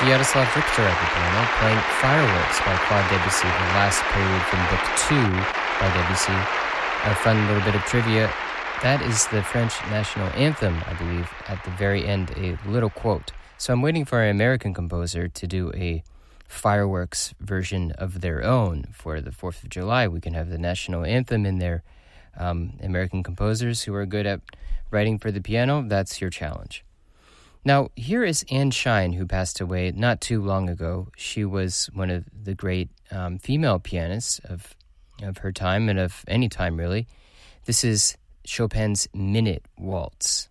Sviatoslav Richter at the piano, playing Fireworks by Claude Debussy, the last prelude from Book 2 by Debussy. A fun little bit of trivia, that is the French national anthem, I believe, at the very end, a little quote. So I'm waiting for an American composer to do a fireworks version of their own for the 4th of July. We can have the national anthem in there. American composers who are good at writing for the piano, that's your challenge. Now, here is Anne Shine, who passed away not too long ago. She was one of the great female pianists of her time and of any time, really. This is Chopin's Minute Waltz.